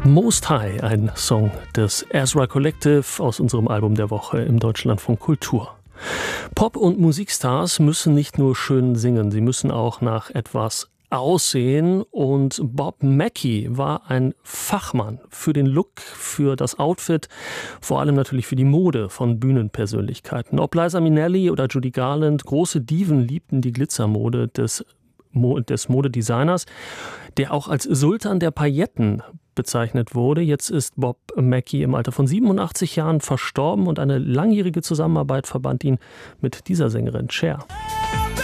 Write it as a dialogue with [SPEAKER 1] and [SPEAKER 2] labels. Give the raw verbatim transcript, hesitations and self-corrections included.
[SPEAKER 1] Most High, ein Song des Ezra Collective aus unserem Album der Woche im Deutschlandfunk Kultur. Pop- und Musikstars müssen nicht nur schön singen, sie müssen auch nach etwas aussehen, und Bob Mackie war ein Fachmann für den Look, für das Outfit, vor allem natürlich für die Mode von Bühnenpersönlichkeiten. Ob Liza Minnelli oder Judy Garland, große Diven liebten die Glitzermode des, Mo- des Modedesigners, der auch als Sultan der Pailletten bezeichnet wurde. Jetzt ist Bob Mackie im Alter von siebenundachtzig Jahren verstorben, und eine langjährige Zusammenarbeit verband ihn mit dieser Sängerin Cher.